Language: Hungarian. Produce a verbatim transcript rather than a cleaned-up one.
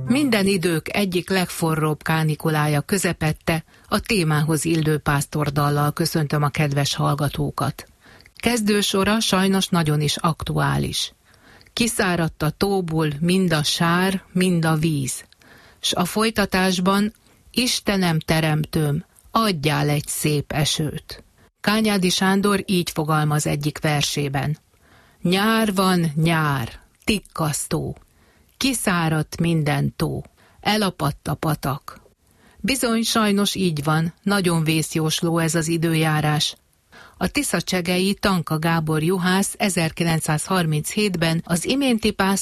Minden idők egyik legforróbb kánikulája közepette a témához illő pásztordallal köszöntöm a kedves hallgatókat. Kezdősora sajnos nagyon is aktuális. Kiszáradt a tóból mind a sár, mind a víz, s a folytatásban Istenem teremtőm, adjál egy szép esőt. Kányádi Sándor így fogalmaz egyik versében. Nyár van, nyár, tikkasztó, kiszáradt minden tó, elapadt a patak. Bizony, sajnos így van, nagyon vészjósló ez az időjárás. A tiszacsegei Tanka Gábor juhász ezerkilencszázharminchétben az iménti pásztor